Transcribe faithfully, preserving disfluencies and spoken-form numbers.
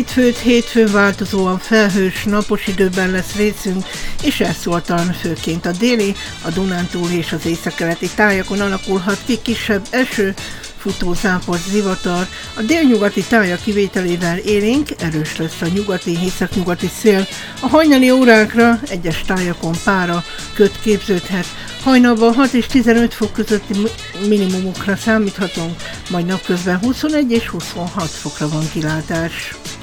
Hétfőt hétfőn változóan felhős, napos időben lesz részünk, és elszórtan főként a déli, a Dunántúli és az északkeleti tájakon alakulhat ki kisebb eső, futó zápor, zivatar, a délnyugati tájak kivételével élénk, erős lesz a nyugati, északnyugati szél. A hajnali órákra egyes tájakon pára, köd képződhet. Hajnalban hat és tizenöt fok közötti minimumokra számíthatunk, majd napközben huszonegy és huszonhat fokra van kilátás.